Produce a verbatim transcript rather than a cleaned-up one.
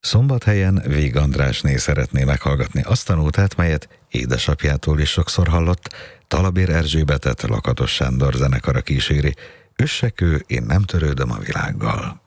Szombathelyen Vég Andrásné szeretné meghallgatni azt a nótát, melyet édesapjától is sokszor hallott. Talabér Erzsébetet Lakatos Sándor zenekara kíséri. Össekő, én nem törődöm a világgal.